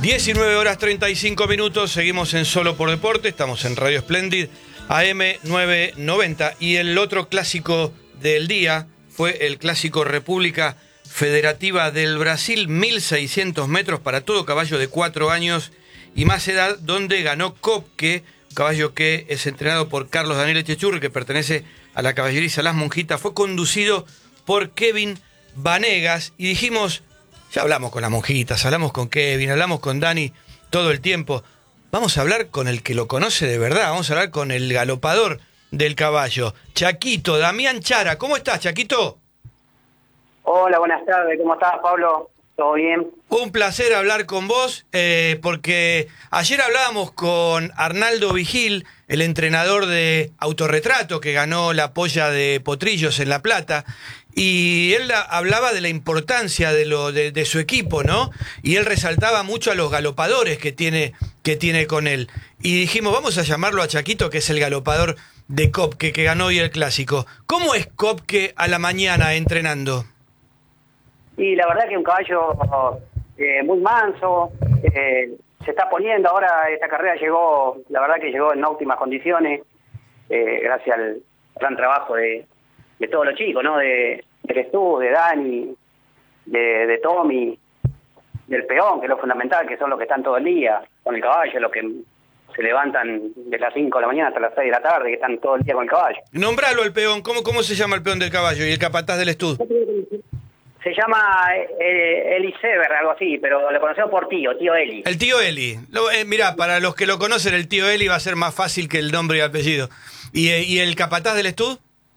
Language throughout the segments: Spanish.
19 horas 35 minutos, seguimos en Solo por Deporte, estamos en Radio Splendid, AM 990, y el otro clásico del día fue el clásico República Federativa del Brasil, 1600 metros para todo caballo de 4 años y más edad, donde ganó Copque, caballo que es entrenado por Carlos Daniel Echechurri, que pertenece a la caballeriza Las Monjitas, fue conducido por Kevin Vanegas, y dijimos, ya hablamos con Las Monjitas, hablamos con Kevin, hablamos con Dani todo el tiempo, vamos a hablar con el que lo conoce de verdad, vamos a hablar con el galopador del caballo, Chaquito, Damián Chara. ¿Cómo estás, Chaquito? Hola, buenas tardes, ¿cómo estás, Pablo? ¿Todo bien? Un placer hablar con vos, porque ayer hablábamos con Arnaldo Vigil, el entrenador de Autorretrato, que ganó la polla de Potrillos en La Plata, y él hablaba de la importancia de su equipo, ¿no? Y él resaltaba mucho a los galopadores que tiene con él. Y dijimos, vamos a llamarlo a Chaquito, que es el galopador de Copque, que ganó hoy el clásico. ¿Cómo es Copque a la mañana entrenando? Y la verdad que un caballo muy manso, se está poniendo ahora, esta carrera llegó, la verdad que llegó en óptimas condiciones, gracias al gran trabajo de todos los chicos, ¿no? Del Estú, de Dani, de Tommy, del peón, que es lo fundamental, que son los que están todo el día con el caballo, los que se levantan de las 5 de la mañana hasta las 6 de la tarde, que están todo el día con el caballo. Nombralo al peón, ¿cómo se llama el peón del caballo y el capataz del Estú? Se llama Elisever, algo así, pero lo conocemos por tío Eli. El tío Eli. Mirá, para los que lo conocen, el tío Eli va a ser más fácil que el nombre y apellido. ¿Y el capataz del Estud?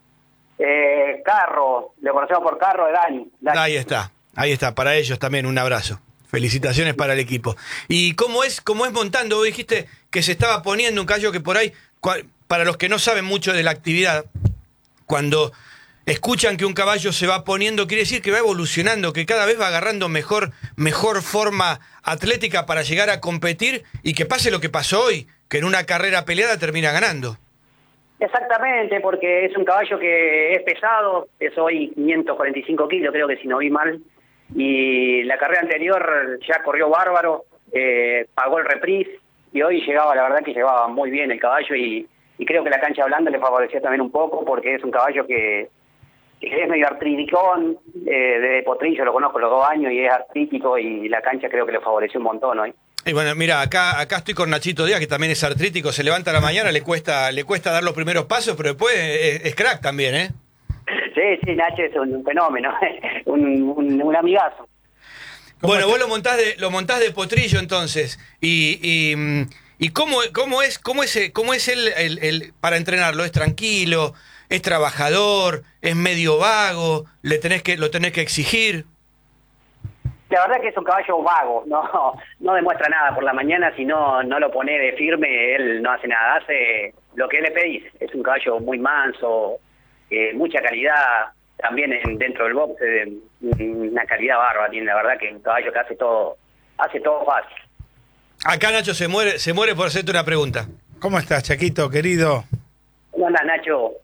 Carro, lo conocemos por Carro de Dani. Ahí está, para ellos también un abrazo. Felicitaciones para el equipo. ¿Y cómo es montando? Vos dijiste que se estaba poniendo un caballo que por ahí, para los que no saben mucho de la actividad, cuando escuchan que un caballo se va poniendo, quiere decir que va evolucionando, que cada vez va agarrando mejor forma atlética para llegar a competir, y que pase lo que pasó hoy, que en una carrera peleada termina ganando. Exactamente, porque es un caballo que es pesado, es hoy 545 kilos, creo que si no vi mal, y la carrera anterior ya corrió bárbaro, pagó el reprise, y hoy la verdad que llevaba muy bien el caballo, y creo que la cancha blanda le favoreció también un poco, porque es un caballo que es medio artriticón, de Potrillo lo conozco los 2 años y es artrítico, y la cancha creo que le favoreció un montón hoy. Y bueno, mira, acá estoy con Nachito Díaz, que también es artrítico, se levanta a la mañana, le cuesta dar los primeros pasos, pero después es crack también, ¿eh? Sí, Nacho es un fenómeno, un amigazo. Bueno, vos lo montás de Potrillo entonces, y cómo es él para entrenarlo. ¿Es tranquilo? ¿Es trabajador? ¿Es medio vago? ¿Lo tenés que exigir? La verdad que es un caballo vago, no demuestra nada por la mañana. Si no lo pone de firme, él no hace nada, hace lo que le pedís. Es un caballo muy manso, mucha calidad, también dentro del box, una calidad bárbara tiene. La verdad que es un caballo que hace todo fácil. Acá Nacho se muere por hacerte una pregunta. ¿Cómo estás, Chaquito, querido? ¿Cómo andás, Nacho?